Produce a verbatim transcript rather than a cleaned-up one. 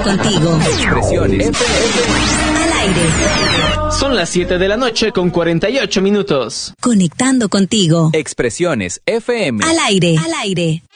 contigo. Expresiones F M. Al aire. Son las siete de la noche con cuarenta y ocho minutos. Conectando contigo. Expresiones F M. Al aire. Al aire.